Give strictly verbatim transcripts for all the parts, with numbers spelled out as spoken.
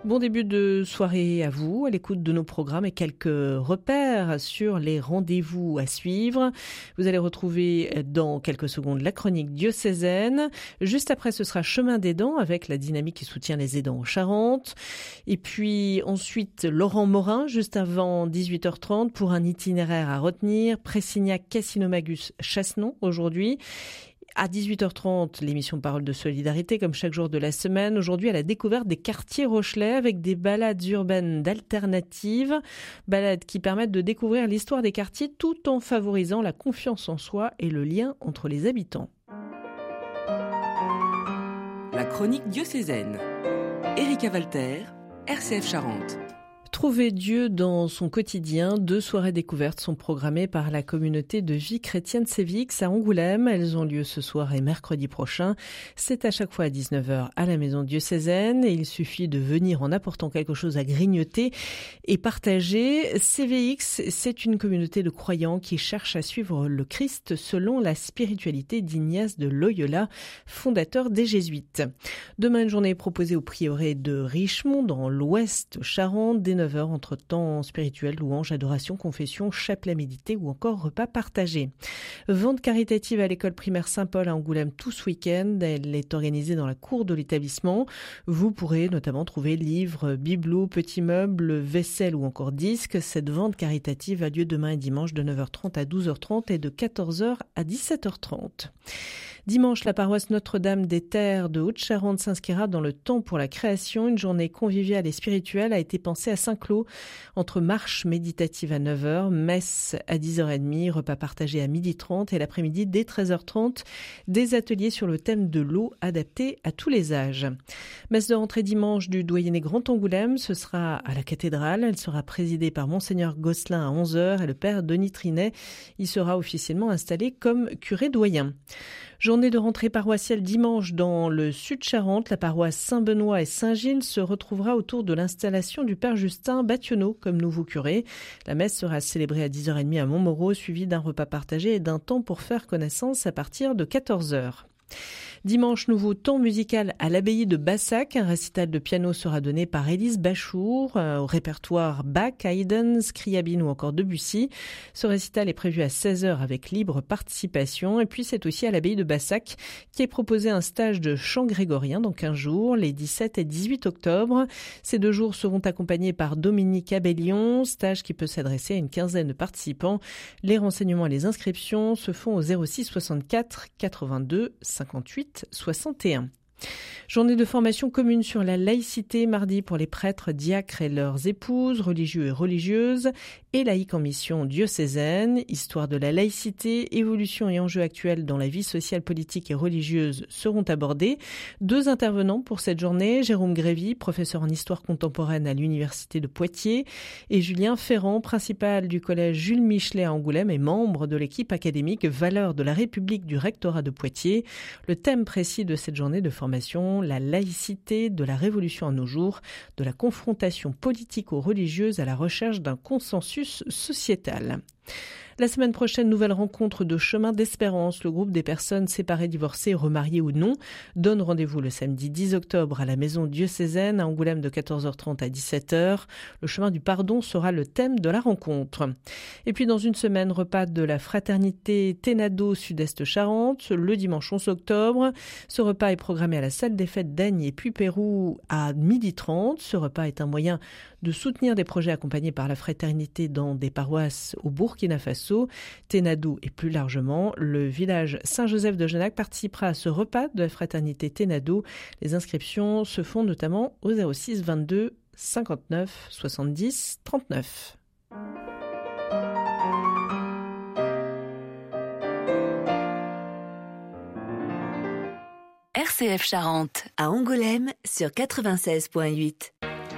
Bon début de soirée à vous, à l'écoute de nos programmes et quelques repères sur les rendez-vous à suivre. Vous allez retrouver dans quelques secondes la chronique diocésaine. Juste après, ce sera Chemin d'aidant avec la dynamique qui soutient les aidants en Charente. Et puis ensuite, Laurent Morin, juste avant dix-huit heures trente pour un itinéraire à retenir. Pressignac, Cassinomagus, Chassenon aujourd'hui. À dix-huit heures trente, l'émission Parole de Solidarité, comme chaque jour de la semaine. Aujourd'hui, à la découverte des quartiers rochelais avec des balades urbaines d'alternatives. Balades qui permettent de découvrir l'histoire des quartiers tout en favorisant la confiance en soi et le lien entre les habitants. La chronique diocésaine. Erika Walter, R C F Charente. Trouver Dieu dans son quotidien, deux soirées découvertes sont programmées par la communauté de vie chrétienne Sévix à Angoulême. Elles ont lieu ce soir et mercredi prochain. C'est à chaque fois à dix-neuf heures à la maison diocésaine et il suffit de venir en apportant quelque chose à grignoter et partager. C V X, c'est une communauté de croyants qui cherche à suivre le Christ selon la spiritualité d'Ignace de Loyola, fondateur des Jésuites. Demain, une journée proposée au prieuré de Richemont dans l'ouest Charente, dès neuf heures entre temps spirituel, louange, adoration, confession, chapelet médité ou encore repas partagé. Vente caritative à l'école primaire Saint-Paul à Angoulême tout ce week-end. Elle est organisée dans la cour de l'établissement. Vous pourrez notamment trouver livres, bibelots, petits meubles, vaisselle ou encore disques. Cette vente caritative a lieu demain et dimanche de neuf heures trente à douze heures trente et de quatorze heures à dix-sept heures trente. Dimanche, la paroisse Notre-Dame des Terres de Haute-Charente s'inscrira dans le temps pour la création. Une journée conviviale et spirituelle a été pensée à Saint-Cloud entre marche méditative à neuf heures, messe à dix heures trente, repas partagé à midi trente et l'après-midi dès treize heures trente, des ateliers sur le thème de l'eau adaptés à tous les âges. Messe de rentrée dimanche du doyenné Grand Angoulême, ce sera à la cathédrale. Elle sera présidée par Monseigneur Gosselin à onze heures et le Père Denis Trinet y sera officiellement installé comme curé doyen. Journée de rentrée paroissiale dimanche dans le Sud-Charente. La paroisse Saint-Benoît et Saint-Gilles se retrouvera autour de l'installation du Père Justin Bathionneau comme nouveau curé. La messe sera célébrée à dix heures trente à Montmoreau, suivie d'un repas partagé et d'un temps pour faire connaissance à partir de quatorze heures. Dimanche, nouveau temps musical à l'abbaye de Bassac. Un récital de piano sera donné par Élise Bachour euh, au répertoire Bach, Haydn, Scriabine ou encore Debussy. Ce récital est prévu à seize heures avec libre participation. Et puis c'est aussi à l'abbaye de Bassac qui est proposé un stage de chant grégorien dans quinze jours, les dix-sept et dix-huit octobre. Ces deux jours seront accompagnés par Dominique Abellion, stage qui peut s'adresser à une quinzaine de participants. Les renseignements et les inscriptions se font au zéro six soixante-quatre quatre-vingt-deux cinquante-huit soixante et un. Journée de formation commune sur la laïcité mardi pour les prêtres, diacres et leurs épouses, religieux et religieuses, et laïcs en mission diocésaine. Histoire de la laïcité, évolution et enjeux actuels dans la vie sociale, politique et religieuse seront abordés. Deux intervenants pour cette journée, Jérôme Grévy, professeur en histoire contemporaine à l'université de Poitiers, et Julien Ferrand, principal du collège Jules Michelet à Angoulême et membre de l'équipe académique Valeurs de la République du rectorat de Poitiers. Le thème précis de cette journée de formation, la laïcité de la révolution à nos jours, de la confrontation politico-religieuse à la recherche d'un consensus sociétal. La semaine prochaine, nouvelle rencontre de Chemin d'Espérance. Le groupe des personnes séparées, divorcées, remariées ou non donne rendez-vous le samedi dix octobre à la maison diocésaine à Angoulême de quatorze heures trente à dix-sept heures. Le chemin du pardon sera le thème de la rencontre. Et puis dans une semaine, repas de la fraternité Ténado Sud-Est Charente le dimanche onze octobre. Ce repas est programmé à la salle des fêtes d'Agnes et Puy-Pérou à midi trente. Ce repas est un moyen de soutenir des projets accompagnés par la fraternité dans des paroisses au Burkina Faso, Ténado et plus largement. Le village Saint-Joseph de Genac participera à ce repas de la fraternité Ténado. Les inscriptions se font notamment au zéro six vingt-deux cinquante-neuf soixante-dix trente-neuf. R C F Charente à Angoulême sur quatre-vingt-seize virgule huit.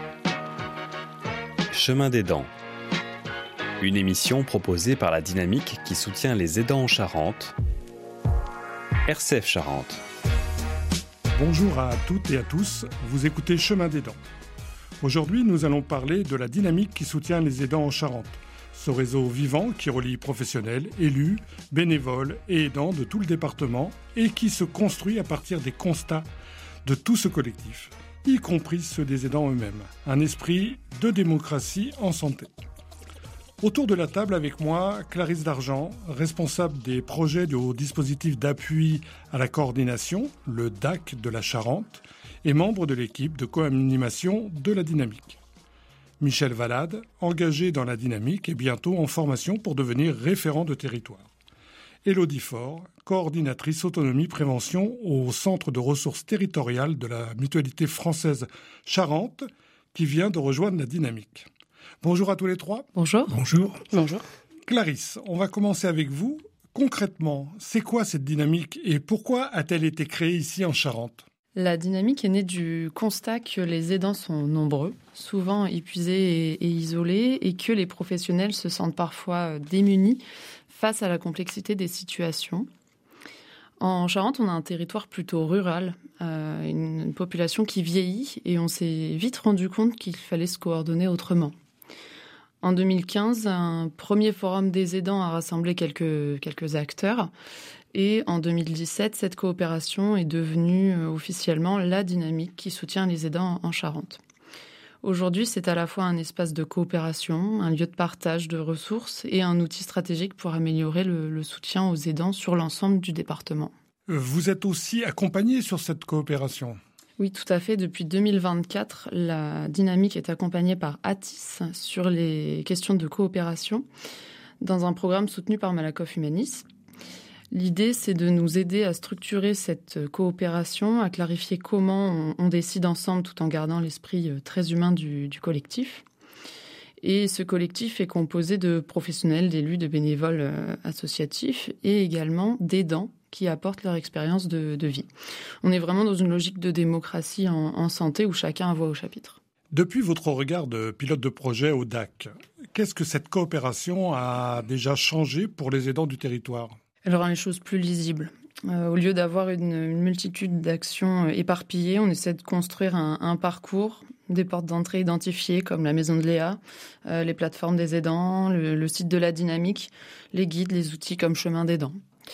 Chemin d'aidant. Une émission proposée par la dynamique qui soutient les aidants en Charente. R C F Charente. Bonjour à toutes et à tous, vous écoutez Chemin d'aidant. Aujourd'hui, nous allons parler de la dynamique qui soutient les aidants en Charente. Ce réseau vivant qui relie professionnels, élus, bénévoles et aidants de tout le département et qui se construit à partir des constats de tout ce collectif. y compris ceux des aidants eux-mêmes. Un esprit de démocratie en santé. Autour de la table avec moi, Clarisse Dargent, responsable des projets du dispositif d'appui à la coordination, le D A C de la Charente, et membre de l'équipe de co-animation de la dynamique. Michel Valade, engagé dans la dynamique et bientôt en formation pour devenir référent de territoire. Élodie Faure, coordinatrice autonomie prévention au Centre de ressources territoriales de la Mutualité française Charente, qui vient de rejoindre la dynamique. Bonjour à tous les trois. Bonjour. Bonjour. Bonjour. Clarisse, on va commencer avec vous. Concrètement, c'est quoi cette dynamique et pourquoi a-t-elle été créée ici en Charente ? La dynamique est née du constat que les aidants sont nombreux, souvent épuisés et, et isolés, et que les professionnels se sentent parfois démunis face à la complexité des situations. En Charente, on a un territoire plutôt rural, euh, une population qui vieillit, et on s'est vite rendu compte qu'il fallait se coordonner autrement. En deux mille quinze, un premier forum des aidants a rassemblé quelques, quelques acteurs. Et en deux mille dix-sept, cette coopération est devenue officiellement la dynamique qui soutient les aidants en Charente. Aujourd'hui, c'est à la fois un espace de coopération, un lieu de partage de ressources et un outil stratégique pour améliorer le, le soutien aux aidants sur l'ensemble du département. Vous êtes aussi accompagné sur cette coopération ? Oui, tout à fait. Depuis deux mille vingt-quatre, la dynamique est accompagnée par Atis sur les questions de coopération dans un programme soutenu par Malakoff Humanis. L'idée, c'est de nous aider à structurer cette coopération, à clarifier comment on, on décide ensemble tout en gardant l'esprit très humain du, du collectif. Et ce collectif est composé de professionnels, d'élus, de bénévoles euh, associatifs et également d'aidants qui apportent leur expérience de, de vie. On est vraiment dans une logique de démocratie en, en santé où chacun a voix au chapitre. Depuis votre regard de pilote de projet au D A C, qu'est-ce que cette coopération a déjà changé pour les aidants du territoire ? Elle rend les choses plus lisibles. Euh, au lieu d'avoir une, une multitude d'actions éparpillées, on essaie de construire un, un parcours, des portes d'entrée identifiées comme la maison de Léa, euh, les plateformes des aidants, le, le site de la dynamique, les guides, les outils comme Chemin d'aidant.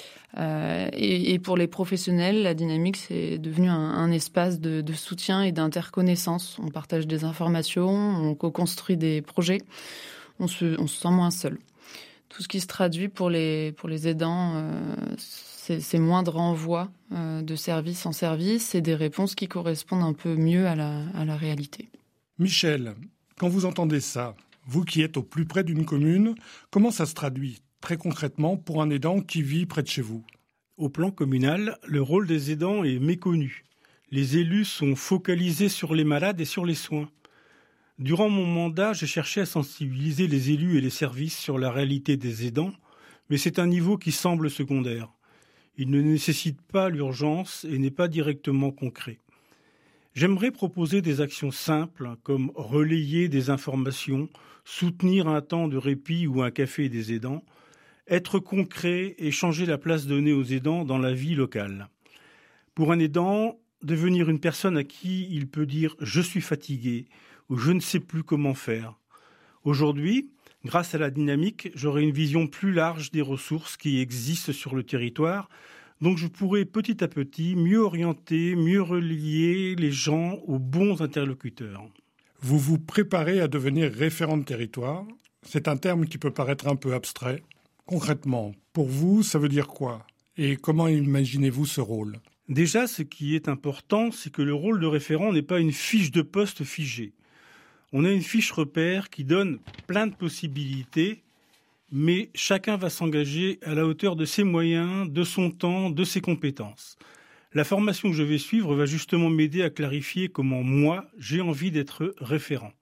Euh, et, et pour les professionnels, la dynamique, c'est devenu un, un espace de, de soutien et d'interconnaissance. On partage des informations, on co-construit des projets, on se, on se sent moins seul. Tout ce qui se traduit pour les, pour les aidants, euh, c'est, c'est moins de renvoi euh, de service en service et des réponses qui correspondent un peu mieux à la, à la réalité. Michel, quand vous entendez ça, vous qui êtes au plus près d'une commune, comment ça se traduit très concrètement pour un aidant qui vit près de chez vous ? Au plan communal, le rôle des aidants est méconnu. Les élus sont focalisés sur les malades et sur les soins. Durant mon mandat, j'ai cherché à sensibiliser les élus et les services sur la réalité des aidants, mais c'est un niveau qui semble secondaire. Il ne nécessite pas l'urgence et n'est pas directement concret. J'aimerais proposer des actions simples comme relayer des informations, soutenir un temps de répit ou un café des aidants, être concret et changer la place donnée aux aidants dans la vie locale. Pour un aidant, devenir une personne à qui il peut dire « je suis fatigué » ou « je ne sais plus comment faire ». Aujourd'hui, grâce à la dynamique, j'aurai une vision plus large des ressources qui existent sur le territoire, donc je pourrai petit à petit mieux orienter, mieux relier les gens aux bons interlocuteurs. Vous vous préparez à devenir référent de territoire. C'est un terme qui peut paraître un peu abstrait. Concrètement, pour vous, ça veut dire quoi ? Et comment imaginez-vous ce rôle ? Déjà, ce qui est important, c'est que le rôle de référent n'est pas une fiche de poste figée. On a une fiche repère qui donne plein de possibilités, mais chacun va s'engager à la hauteur de ses moyens, de son temps, de ses compétences. La formation que je vais suivre va justement m'aider à clarifier comment moi, j'ai envie d'être référent.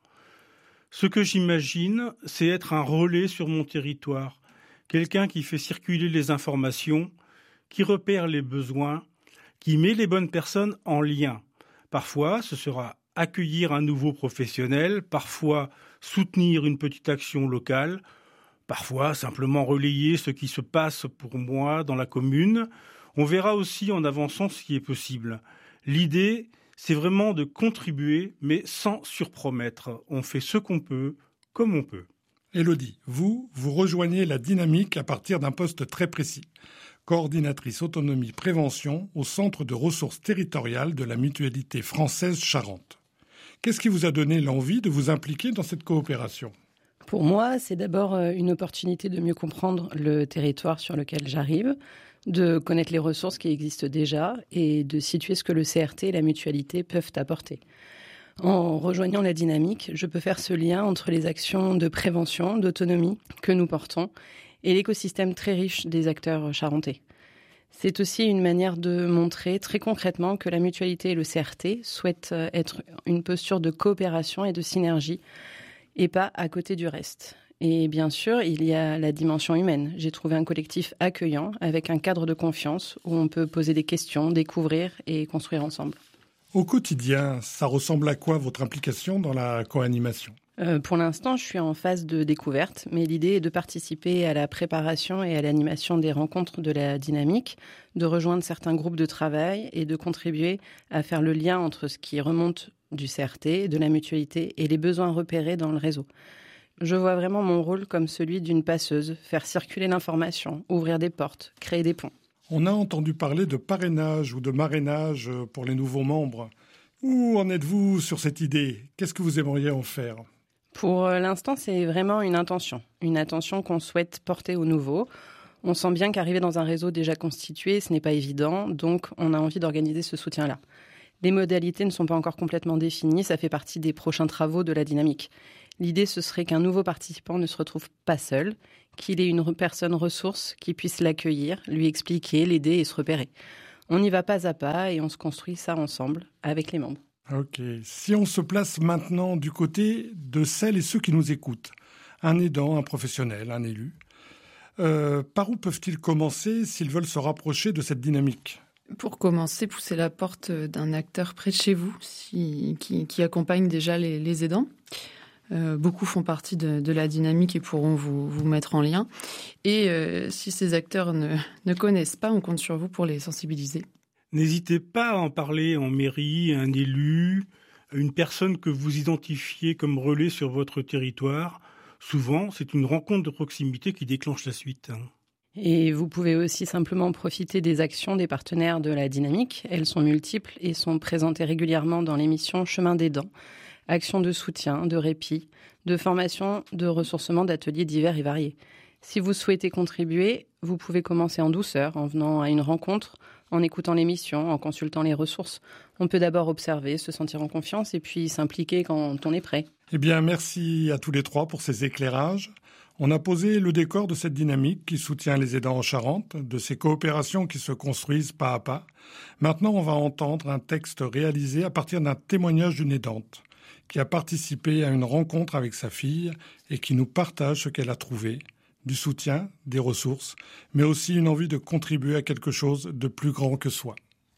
Ce que j'imagine, c'est être un relais sur mon territoire, quelqu'un qui fait circuler les informations, qui repère les besoins, qui met les bonnes personnes en lien. Parfois, ce sera accueillir un nouveau professionnel, parfois soutenir une petite action locale, parfois simplement relayer ce qui se passe pour moi dans la commune. On verra aussi en avançant ce qui est possible. L'idée, c'est vraiment de contribuer, mais sans surpromettre. On fait ce qu'on peut, comme on peut. Élodie, vous, vous rejoignez la dynamique à partir d'un poste très précis. Coordinatrice autonomie prévention au Centre de ressources territoriales de la Mutualité française Charente. Qu'est-ce qui vous a donné l'envie de vous impliquer dans cette coopération ? Pour moi, c'est d'abord une opportunité de mieux comprendre le territoire sur lequel j'arrive, de connaître les ressources qui existent déjà et de situer ce que le C R T et la mutualité peuvent apporter. En rejoignant la dynamique, je peux faire ce lien entre les actions de prévention, d'autonomie que nous portons et l'écosystème très riche des acteurs charentais. C'est aussi une manière de montrer très concrètement que la mutualité et le C R T souhaitent être une posture de coopération et de synergie et pas à côté du reste. Et bien sûr, il y a la dimension humaine. J'ai trouvé un collectif accueillant avec un cadre de confiance où on peut poser des questions, découvrir et construire ensemble. Au quotidien, ça ressemble à quoi votre implication dans la co-animation ? euh, Pour l'instant, je suis en phase de découverte, mais l'idée est de participer à la préparation et à l'animation des rencontres de la dynamique, de rejoindre certains groupes de travail et de contribuer à faire le lien entre ce qui remonte du C R T, de la mutualité et les besoins repérés dans le réseau. Je vois vraiment mon rôle comme celui d'une passeuse, faire circuler l'information, ouvrir des portes, créer des ponts. On a entendu parler de parrainage ou de marrainage pour les nouveaux membres. Où en êtes-vous sur cette idée ? Qu'est-ce que vous aimeriez en faire ? Pour l'instant, c'est vraiment une intention. Une intention qu'on souhaite porter aux nouveaux. On sent bien qu'arriver dans un réseau déjà constitué, ce n'est pas évident, donc on a envie d'organiser ce soutien-là. Les modalités ne sont pas encore complètement définies, ça fait partie des prochains travaux de la dynamique. L'idée, ce serait qu'un nouveau participant ne se retrouve pas seul, qu'il ait une personne ressource qui puisse l'accueillir, lui expliquer, l'aider et se repérer. On y va pas à pas et on se construit ça ensemble, avec les membres. Ok. Si on se place maintenant du côté de celles et ceux qui nous écoutent, un aidant, un professionnel, un élu, euh, par où peuvent-ils commencer s'ils veulent se rapprocher de cette dynamique ? Pour commencer, poussez la porte d'un acteur près de chez vous si, qui, qui accompagne déjà les, les aidants. Euh, beaucoup font partie de, de la dynamique et pourront vous, vous mettre en lien. Et euh, si ces acteurs ne, ne connaissent pas, on compte sur vous pour les sensibiliser. N'hésitez pas à en parler en mairie, à un élu, à une personne que vous identifiez comme relais sur votre territoire. Souvent, c'est une rencontre de proximité qui déclenche la suite. Et vous pouvez aussi simplement profiter des actions des partenaires de la dynamique. Elles sont multiples et sont présentées régulièrement dans l'émission Chemin d'aidant. Actions de soutien, de répit, de formation, de ressourcement, d'ateliers divers et variés. Si vous souhaitez contribuer, vous pouvez commencer en douceur, en venant à une rencontre, en écoutant l'émission, en consultant les ressources. On peut d'abord observer, se sentir en confiance et puis s'impliquer quand on est prêt. Eh bien, merci à tous les trois pour ces éclairages. On a posé le décor de cette dynamique qui soutient les aidants en Charente, de ces coopérations qui se construisent pas à pas. Maintenant, on va entendre un texte réalisé à partir d'un témoignage d'une aidante qui a participé à une rencontre avec sa fille et qui nous partage ce qu'elle a trouvé, du soutien, des ressources, mais aussi une envie de contribuer à quelque chose de plus grand que soi.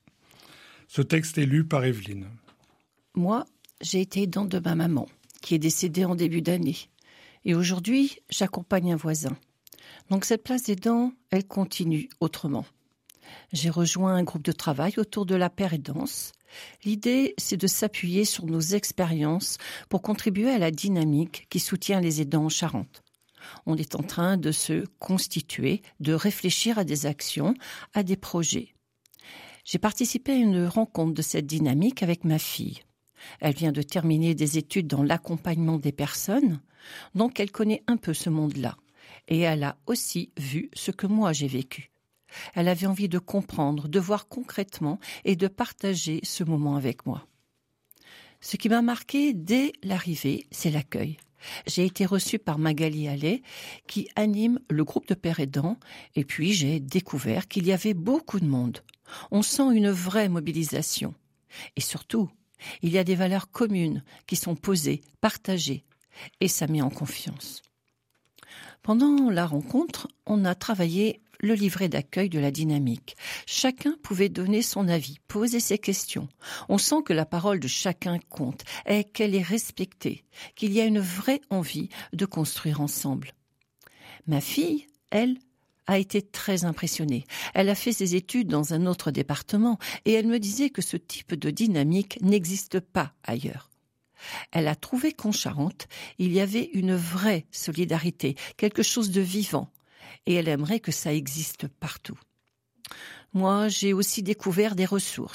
Ce texte est lu par Evelyne. Moi, j'ai été aidante de ma maman, qui est décédée en début d'année. Et aujourd'hui, j'accompagne un voisin. Donc cette place d'aidant, elle continue autrement. J'ai rejoint un groupe de travail autour de la paire aidance. L'idée, c'est de s'appuyer sur nos expériences pour contribuer à la dynamique qui soutient les aidants en Charente. On est en train de se constituer, de réfléchir à des actions, à des projets. J'ai participé à une rencontre de cette dynamique avec ma fille. Elle vient de terminer des études dans l'accompagnement des personnes, donc elle connaît un peu ce monde-là. Et elle a aussi vu ce que moi j'ai vécu. Elle avait envie de comprendre, de voir concrètement et de partager ce moment avec moi. Ce qui m'a marqué dès l'arrivée, c'est l'accueil. J'ai été reçue par Magali Allais, qui anime le groupe de pères aidants, et puis j'ai découvert qu'il y avait beaucoup de monde. On sent une vraie mobilisation. Et surtout, il y a des valeurs communes qui sont posées, partagées, et ça met en confiance. Pendant la rencontre, on a travaillé le livret d'accueil de la dynamique. Chacun pouvait donner son avis, poser ses questions. On sent que la parole de chacun compte et qu'elle est respectée, qu'il y a une vraie envie de construire ensemble. Ma fille, elle, a été très impressionnée. Elle a fait ses études dans un autre département et elle me disait que ce type de dynamique n'existe pas ailleurs. Elle a trouvé qu'en Charente, il y avait une vraie solidarité, quelque chose de vivant, et elle aimerait que ça existe partout. Moi, j'ai aussi découvert des ressources.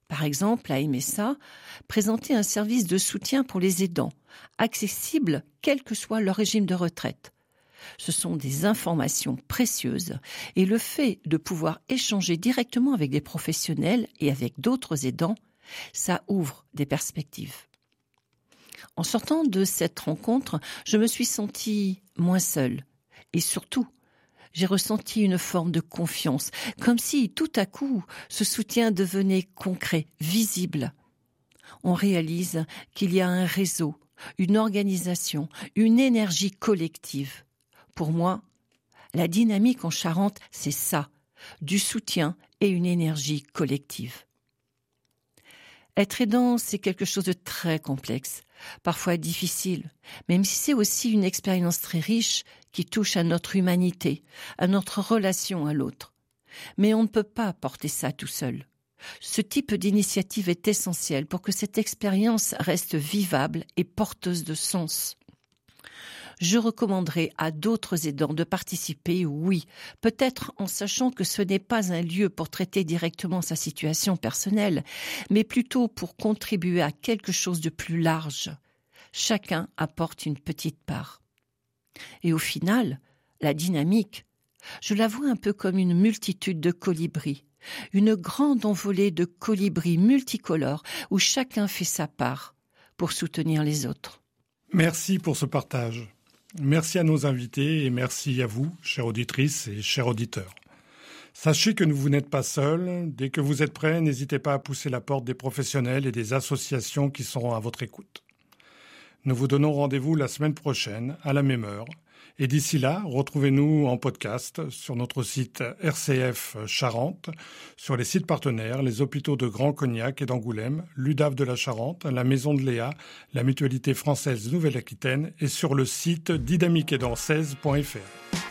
Par exemple, la M S A présentait un service de soutien pour les aidants, accessible quel que soit leur régime de retraite. Ce sont des informations précieuses et le fait de pouvoir échanger directement avec des professionnels et avec d'autres aidants, ça ouvre des perspectives. En sortant de cette rencontre, je me suis sentie moins seule et surtout, j'ai ressenti une forme de confiance, comme si tout à coup ce soutien devenait concret, visible. On réalise qu'il y a un réseau, une organisation, une énergie collective. Pour moi, la dynamique en Charente, c'est ça, du soutien et une énergie collective. Être aidant, c'est quelque chose de très complexe, parfois difficile, même si c'est aussi une expérience très riche qui touche à notre humanité, à notre relation à l'autre. Mais on ne peut pas porter ça tout seul. Ce type d'initiative est essentiel pour que cette expérience reste vivable et porteuse de sens. Je recommanderais à d'autres aidants de participer, oui, peut-être en sachant que ce n'est pas un lieu pour traiter directement sa situation personnelle, mais plutôt pour contribuer à quelque chose de plus large. Chacun apporte une petite part. Et au final, la dynamique, je la vois un peu comme une multitude de colibris, une grande envolée de colibris multicolores où chacun fait sa part pour soutenir les autres. Merci pour ce partage. Merci à nos invités et merci à vous, chères auditrices et chers auditeurs. Sachez que vous n'êtes pas seuls. Dès que vous êtes prêts, n'hésitez pas à pousser la porte des professionnels et des associations qui seront à votre écoute. Nous vous donnons rendez-vous la semaine prochaine, à la même heure. Et d'ici là, retrouvez-nous en podcast sur notre site R C F Charente, sur les sites partenaires, les hôpitaux de Grand Cognac et d'Angoulême, l'U D A F de la Charente, la Maison de Léa, la Mutualité française Nouvelle-Aquitaine et sur le site dynamique aidant seize point F R.